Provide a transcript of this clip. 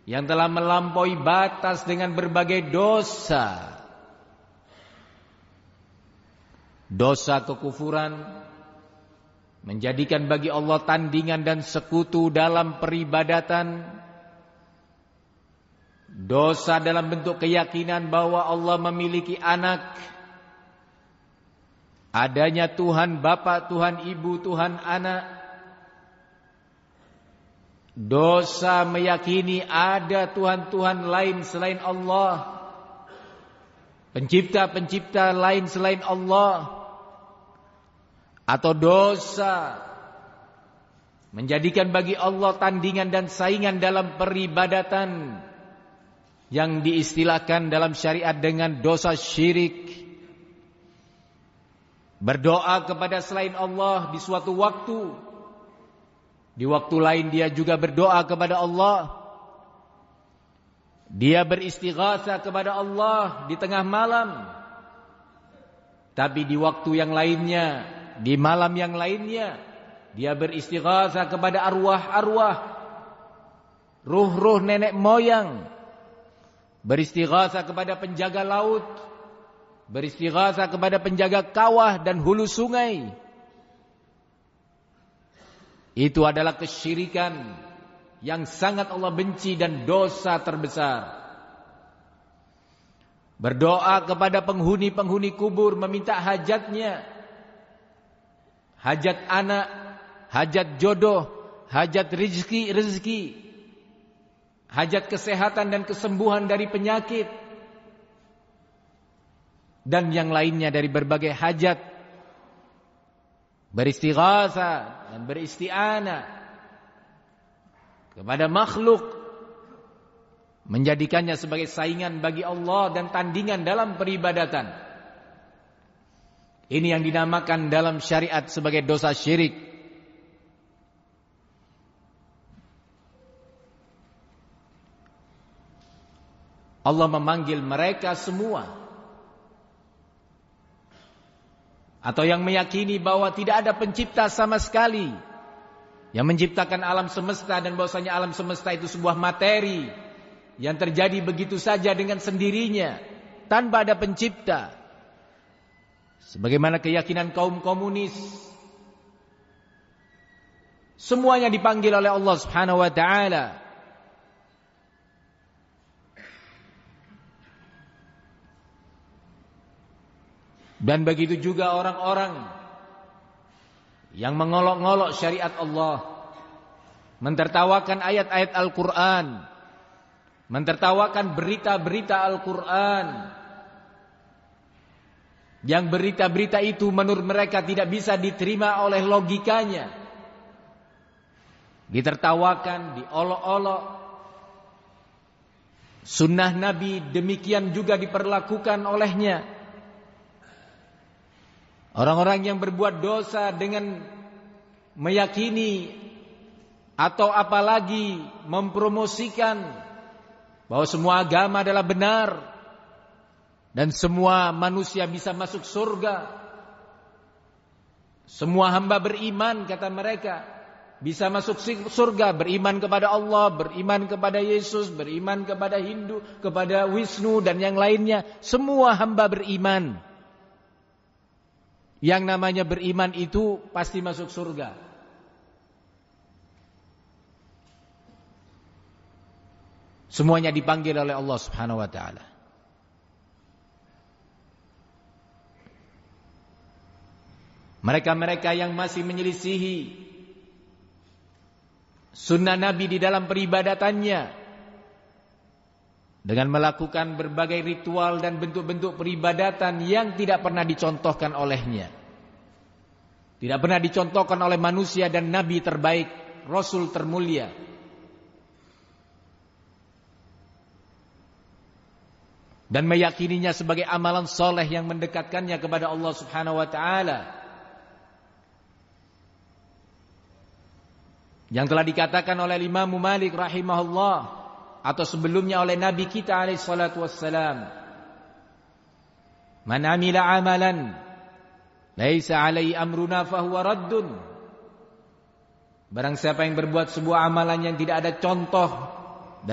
yang telah melampaui batas dengan berbagai dosa. Dosa kekufuran, menjadikan bagi Allah tandingan dan sekutu dalam peribadatan. Dosa dalam bentuk keyakinan bahwa Allah memiliki anak, adanya Tuhan Bapa, Tuhan Ibu, Tuhan Anak. Dosa meyakini ada Tuhan-Tuhan lain selain Allah, pencipta-pencipta lain selain Allah. Atau dosa menjadikan bagi Allah tandingan dan saingan dalam peribadatan, yang diistilahkan dalam syariat dengan dosa syirik. Berdoa kepada selain Allah di suatu waktu, di waktu lain dia juga berdoa kepada Allah. Dia beristighatsah kepada Allah di tengah malam, tapi di waktu yang lainnya, di malam yang lainnya, dia beristighatsah kepada arwah-arwah, ruh-ruh nenek moyang, beristighatsah kepada penjaga laut, beristighatsah kepada penjaga kawah dan hulu sungai. Itu adalah kesyirikan yang sangat Allah benci dan dosa terbesar. Berdoa kepada penghuni-penghuni kubur, meminta hajatnya, hajat anak, hajat jodoh, hajat rezeki, hajat kesehatan dan kesembuhan dari penyakit, dan yang lainnya dari berbagai hajat. Beristighatsah dan beristi'anah kepada makhluk, menjadikannya sebagai saingan bagi Allah dan tandingan dalam peribadatan. Ini yang dinamakan dalam syariat sebagai dosa syirik. Allah memanggil mereka semua, atau yang meyakini bahwa tidak ada pencipta sama sekali yang menciptakan alam semesta, dan bahwasanya alam semesta itu sebuah materi yang terjadi begitu saja dengan sendirinya tanpa ada pencipta, sebagaimana keyakinan kaum komunis. Semuanya dipanggil oleh Allah Subhanahu wa taala. Dan begitu juga orang-orang yang mengolok-ngolok syariat Allah, mentertawakan ayat-ayat Al-Quran, mentertawakan berita-berita Al-Quran, yang berita-berita itu menurut mereka tidak bisa diterima oleh logikanya, ditertawakan, diolok-olok. Sunnah Nabi demikian juga diperlakukan olehnya. Orang-orang yang berbuat dosa dengan meyakini atau apalagi mempromosikan bahwa semua agama adalah benar dan semua manusia bisa masuk surga. Semua hamba beriman, kata mereka, bisa masuk surga, beriman kepada Allah, beriman kepada Yesus, beriman kepada Hindu, kepada Wisnu dan yang lainnya. Semua hamba beriman. Yang namanya beriman itu pasti masuk surga. Semuanya dipanggil oleh Allah Subhanahu wa taala. Mereka-mereka yang masih menyelisihi sunnah Nabi di dalam peribadatannya, dengan melakukan berbagai ritual dan bentuk-bentuk peribadatan yang tidak pernah dicontohkan olehnya, tidak pernah dicontohkan oleh manusia dan Nabi terbaik, Rasul termulia. Dan meyakininya sebagai amalan soleh yang mendekatkannya kepada Allah Subhanahu wa ta'ala. Yang telah dikatakan oleh Imam Malik rahimahullah, atau sebelumnya oleh Nabi kita alaihi salatu wassalam, man amila amalan laisa alaihi amruna fahuwa raddun. Barang siapa yang berbuat sebuah amalan yang tidak ada contoh